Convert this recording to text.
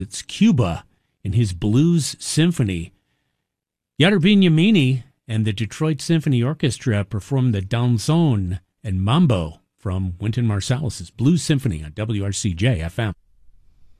It's Cuba in his Blues Symphony. Yadar Benyamini and the Detroit Symphony Orchestra performed the Danzón and Mambo from Wynton Marsalis's Blues Symphony on WRCJ FM.